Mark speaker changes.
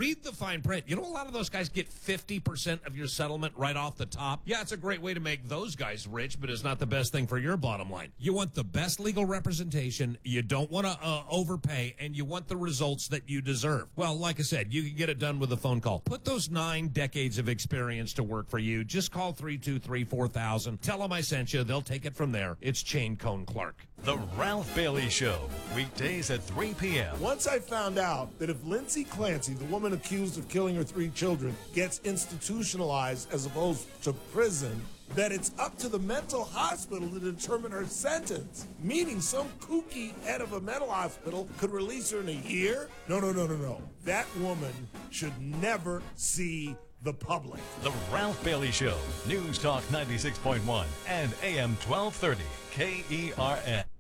Speaker 1: read the fine print. You know, a lot of those guys get 50% of your settlement right off the top. Yeah, it's a great way to make those guys rich, but it's not the best thing for your bottom line. You want the best legal representation, you don't want to overpay, and you want the results that you deserve. Well, like I said, you can get it done with a phone call. Put those 9 decades of experience to work for you. Just call 323-4000. Tell them I sent you. They'll take it from there. It's Chain Cone Clark.
Speaker 2: The Ralph Bailey Show, weekdays at 3 p.m.
Speaker 3: Once I found out that if Lindsay Clancy, the woman accused of killing her 3 children, gets institutionalized as opposed to prison, that it's up to the mental hospital to determine her sentence. Meaning some kooky head of a mental hospital could release her in a year? No. That woman should never see the public.
Speaker 2: The Ralph Bailey Show, News Talk 96.1 and AM 1230, KERN.